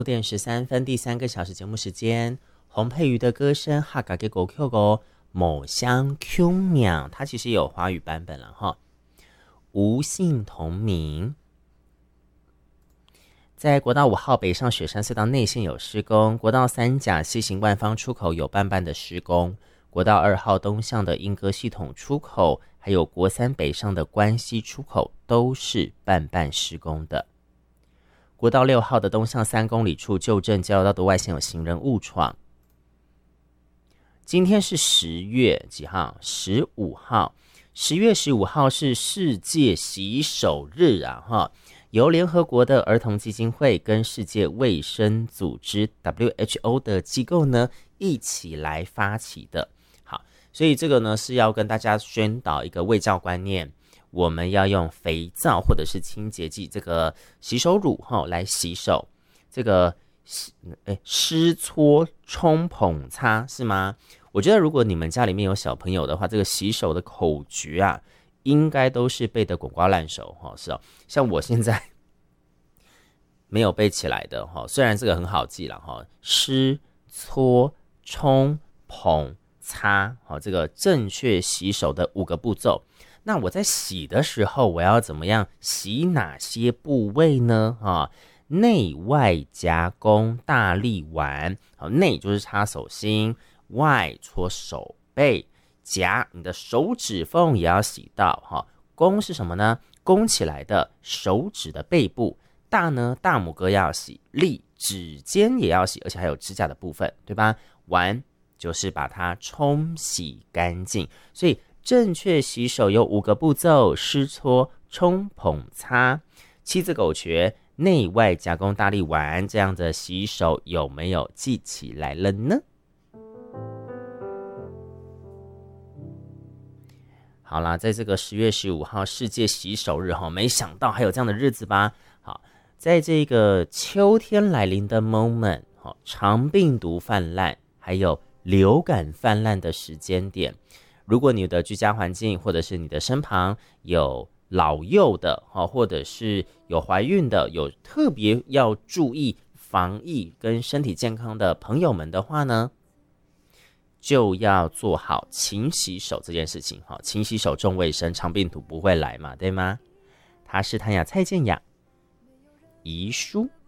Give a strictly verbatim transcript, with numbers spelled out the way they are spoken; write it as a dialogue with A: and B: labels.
A: 九点十三分，第三个小时节目时间，洪佩瑜的歌声哈嘎给狗 Q 狗某香 Q 秒，它其实也有华语版本了哈。无姓同名，在国道五号北上雪山隧道内线有施工，国道三甲西行万方出口有半半的施工，国道二号东向的莺歌系统出口，还有国三北上的关西出口都是半半施工的。国道六号的东向三公里处旧镇交流道的外线有行人误闯。今天是十月几号？十五号。十月十五号是世界洗手日啊！哈，由联合国的儿童基金会跟世界卫生组织 W H O 的机构呢一起来发起的。好，所以这个呢是要跟大家宣导一个卫教观念。我们要用肥皂或者是清洁剂，这个洗手乳哈来洗手，这个哎湿搓冲捧擦是吗？我觉得如果你们家里面有小朋友的话，这个洗手的口诀啊，应该都是背得滚瓜烂熟哈。是哦，像我现在没有背起来的哈，虽然这个很好记了哈，湿搓冲捧擦，好，这个正确洗手的五个步骤。那我在洗的时候，我要怎么样洗哪些部位呢？啊，内外夹弓大力丸，好，内就是擦手心，外搓手背，夹你的手指缝也要洗到哈。弓是什么呢？弓起来的手指的背部，大呢大拇哥要洗，力指尖也要洗，而且还有指甲的部分，对吧？丸就是把它冲洗干净，所以正确洗手有五个步骤：湿搓、冲、捧、擦。七字口诀：内外夹弓大力丸。这样的洗手有没有记起来了呢？好啦，在这个十月十五号世界洗手日哈，没想到还有这样的日子吧？好，在这个秋天来临的 moment， 好，肠病毒泛滥，还有流感泛滥的时间点。如果你的居家环境或者是你的身旁有老幼的，或者是有怀孕的，有特别要注意防疫跟身体健康的朋友们的话呢，就要做好勤洗手这件事情。勤洗手重卫生，肠病毒不会来嘛，对吗？他是谭雅蔡健雅遗书。